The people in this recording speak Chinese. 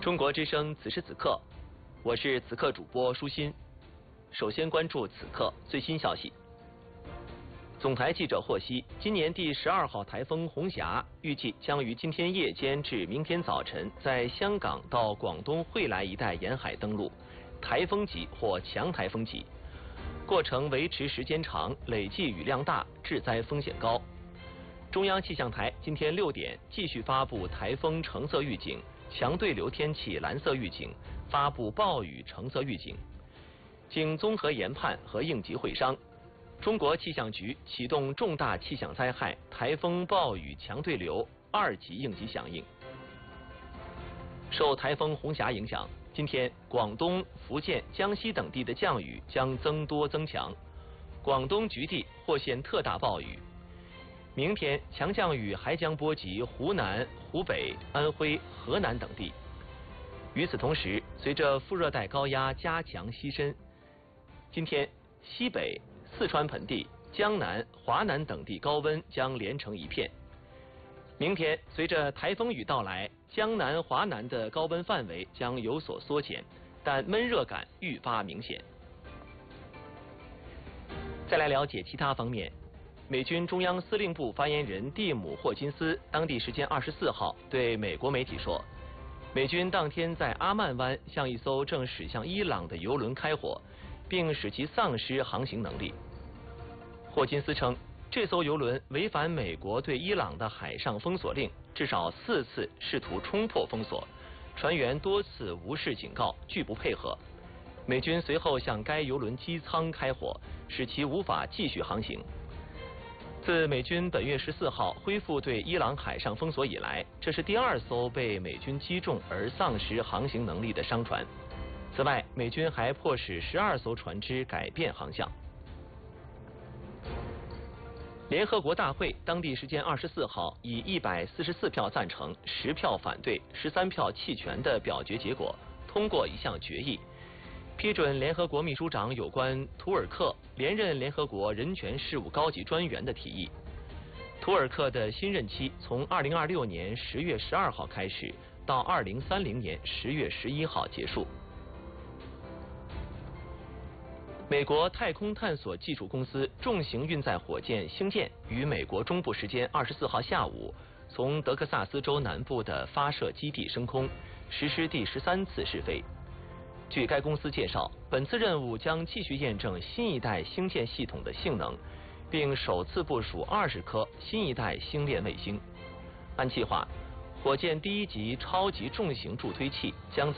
中国之声此时此刻，我是此刻主播舒心。首先关注此刻最新消息。总台记者获悉，今年第12号台风红霞预计将于今天夜间至明天早晨在香港到广东惠来一带沿海登陆，台风级或强台风级，过程维持时间长，累计雨量大，致灾风险高。中央气象台今天6点继续发布台风橙色预警、强对流天气蓝色预警，发布暴雨橙色预警。经综合研判和应急会商，中国气象局启动重大气象灾害台风暴雨强对流2级应急响应。受台风红霞影响，今天广东、福建、江西等地的降雨将增多增强，广东局地或现特大暴雨。明天强降雨还将波及湖南、湖北、安徽、河南等地。与此同时，随着副热带高压加强西伸，今天西北、四川盆地、江南、华南等地高温将连成一片。明天随着台风雨到来，江南、华南的高温范围将有所缩减，但闷热感愈发明显。再来了解其他方面。美军中央司令部发言人蒂姆·霍金斯当地时间24号对美国媒体说，美军当天在阿曼湾向一艘正驶向伊朗的油轮开火，并使其丧失航行能力。霍金斯称，这艘油轮违反美国对伊朗的海上封锁令，至少4次试图冲破封锁，船员多次无视警告，拒不配合。美军随后向该油轮机舱开火，使其无法继续航行。自美军本月14号恢复对伊朗海上封锁以来，这是第2艘被美军击中而丧失航行能力的商船。此外，美军还迫使12艘船只改变航向。联合国大会当地时间24号以144票赞成、10票反对、13票弃权的表决结果，通过一项决议，批准联合国秘书长有关图尔克连任联合国人权事务高级专员的提议。图尔克的新任期从2026年10月12号开始，到2030年10月11号结束。美国太空探索技术公司重型运载火箭星舰于美国中部时间24号下午从德克萨斯州南部的发射基地升空，实施第13次试飞。据该公司介绍，本次任务将继续验证新一代星舰系统的性能，并首次部署20颗新一代星链卫星。按计划，火箭第1级超级重型助推器将在